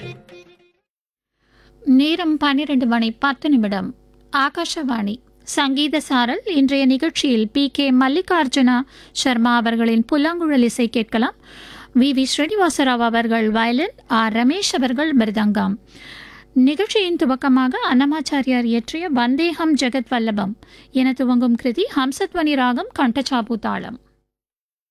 நேரம் 12:10. ஆகாஷவாணி சங்கீத சாரல். இன்றைய நிகழ்ச்சியில் கே மல்லிகார்ஜுனா சர்மா அவர்களின் புல்லாங்குழல் இசை கேட்கலாம். வி ஸ்ரீனிவாசராவ் அவர்கள் வயலின், ரமேஷ் அவர்கள் மிருதங்கம். நிகழ்ச்சியின் துவக்கமாக அன்னமாச்சாரியார் இயற்றிய வந்தேகம் ஜெகத் வல்லபம் என துவங்கும் கிருதி ஹம்சத்வனி ராகம் கண்டச்சாப்பு தாளம்.